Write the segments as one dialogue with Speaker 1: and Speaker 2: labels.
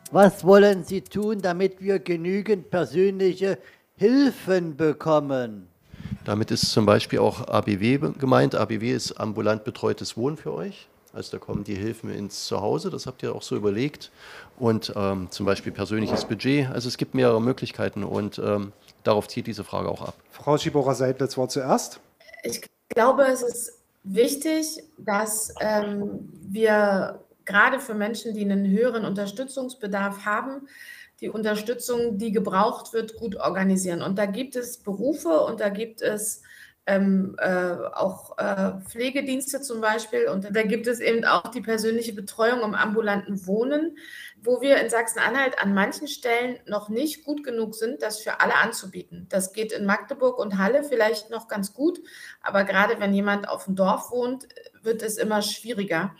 Speaker 1: Was wollen Sie tun, damit wir genügend persönliche Hilfen bekommen?
Speaker 2: Damit ist zum Beispiel auch ABW gemeint. ABW ist ambulant betreutes Wohnen für euch. Also da kommen die Hilfen ins Zuhause, das habt ihr auch so überlegt. Und zum Beispiel persönliches Budget. Also es gibt mehrere Möglichkeiten und darauf zielt diese Frage auch ab.
Speaker 3: Frau Schiborer-Seidlitz war zuerst.
Speaker 4: Ich glaube, es ist wichtig, dass wir gerade für Menschen, die einen höheren Unterstützungsbedarf haben, die Unterstützung, die gebraucht wird, gut organisieren. Und da gibt es Berufe und da gibt es auch Pflegedienste zum Beispiel. Und da gibt es eben auch die persönliche Betreuung im ambulanten Wohnen, wo wir in Sachsen-Anhalt an manchen Stellen noch nicht gut genug sind, das für alle anzubieten. Das geht in Magdeburg und Halle vielleicht noch ganz gut, aber gerade wenn jemand auf dem Dorf wohnt, wird es immer schwieriger.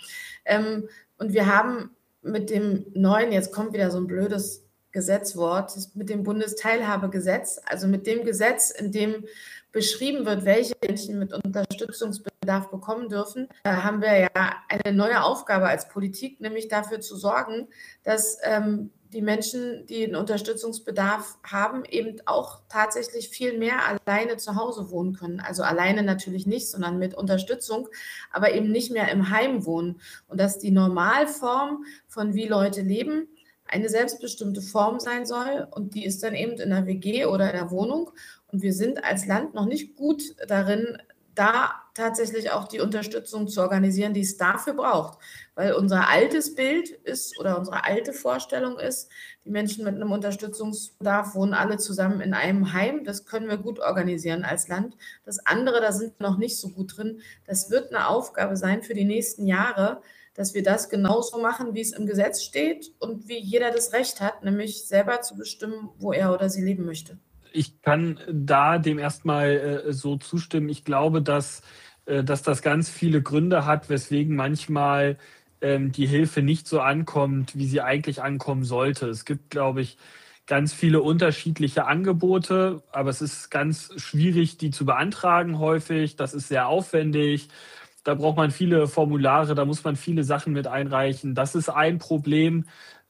Speaker 4: Und wir haben mit dem neuen, jetzt kommt wieder so ein blödes Gesetzwort, mit dem Bundesteilhabegesetz, also mit dem Gesetz, in dem beschrieben wird, welche Menschen mit Unterstützungsbedarf bekommen dürfen, haben wir ja eine neue Aufgabe als Politik, nämlich dafür zu sorgen, dass die Menschen, die einen Unterstützungsbedarf haben, eben auch tatsächlich viel mehr alleine zu Hause wohnen können. Also alleine natürlich nicht, sondern mit Unterstützung, aber eben nicht mehr im Heim wohnen. Und dass die Normalform von wie Leute leben, eine selbstbestimmte Form sein soll und die ist dann eben in der WG oder in der Wohnung. Und wir sind als Land noch nicht gut darin, da tatsächlich auch die Unterstützung zu organisieren, die es dafür braucht. Weil unser altes Bild ist oder unsere alte Vorstellung ist, die Menschen mit einem Unterstützungsbedarf wohnen alle zusammen in einem Heim. Das können wir gut organisieren als Land. Das andere, da sind wir noch nicht so gut drin. Das wird eine Aufgabe sein für die nächsten Jahre, dass wir das genauso machen, wie es im Gesetz steht und wie jeder das Recht hat, nämlich selber zu bestimmen, wo er oder sie leben möchte.
Speaker 5: Ich kann da dem erstmal so zustimmen. Ich glaube, dass das ganz viele Gründe hat, weswegen manchmal die Hilfe nicht so ankommt, wie sie eigentlich ankommen sollte. Es gibt, glaube ich, ganz viele unterschiedliche Angebote, aber es ist ganz schwierig, die zu beantragen häufig. Das ist sehr aufwendig. Da braucht man viele Formulare, da muss man viele Sachen mit einreichen. Das ist ein Problem,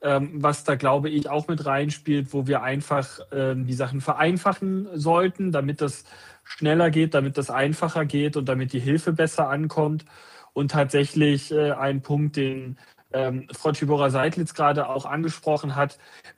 Speaker 5: was da, glaube ich, auch mit reinspielt, wo wir einfach die Sachen vereinfachen sollten, damit das schneller geht, damit das einfacher geht und damit die Hilfe besser ankommt. Und tatsächlich ein Punkt, den Frau Schiborer-Seidlitz gerade auch angesprochen hat,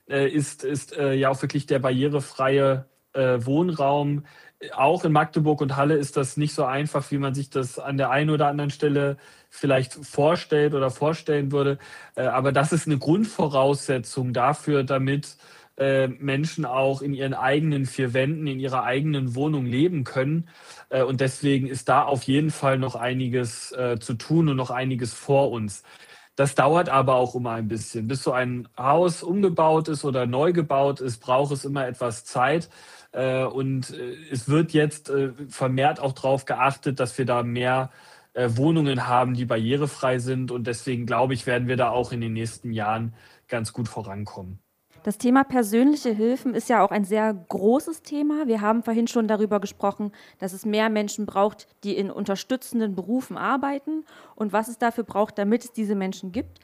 Speaker 5: ist ja auch wirklich der barrierefreie Wohnraum. Auch in Magdeburg und Halle ist das nicht so einfach, wie man sich das an der einen oder anderen Stelle vielleicht vorstellt oder vorstellen würde. Aber das ist eine Grundvoraussetzung dafür, damit Menschen auch in ihren eigenen vier Wänden, in ihrer eigenen Wohnung leben können. Und deswegen ist da auf jeden Fall noch einiges zu tun und noch einiges vor uns. Das dauert aber auch immer ein bisschen. Bis so ein Haus umgebaut ist oder neu gebaut ist, braucht es immer etwas Zeit. Und es wird jetzt vermehrt auch darauf geachtet, dass wir da mehr Wohnungen haben, die barrierefrei sind. Und deswegen, glaube ich, werden wir da auch in den nächsten Jahren ganz gut vorankommen.
Speaker 6: Das Thema persönliche Hilfen ist ja auch ein sehr großes Thema. Wir haben vorhin schon darüber gesprochen, dass es mehr Menschen braucht, die in unterstützenden Berufen arbeiten und was es dafür braucht, damit es diese Menschen gibt.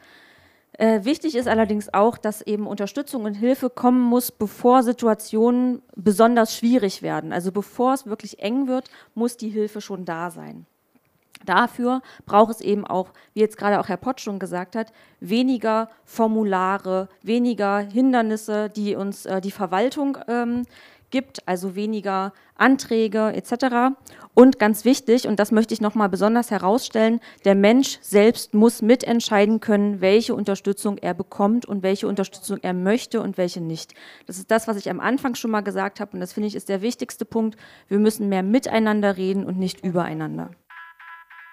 Speaker 6: Wichtig ist allerdings auch, dass eben Unterstützung und Hilfe kommen muss, bevor Situationen besonders schwierig werden. Also bevor es wirklich eng wird, muss die Hilfe schon da sein. Dafür braucht es eben auch, wie jetzt gerade auch Herr Pott schon gesagt hat, weniger Formulare, weniger Hindernisse, die uns die Verwaltung gibt, also weniger Anträge etc. Und ganz wichtig, und das möchte ich nochmal besonders herausstellen, der Mensch selbst muss mitentscheiden können, welche Unterstützung er bekommt und welche Unterstützung er möchte und welche nicht. Das ist das, was ich am Anfang schon mal gesagt habe und das finde ich ist der wichtigste Punkt. Wir müssen mehr miteinander reden und nicht übereinander.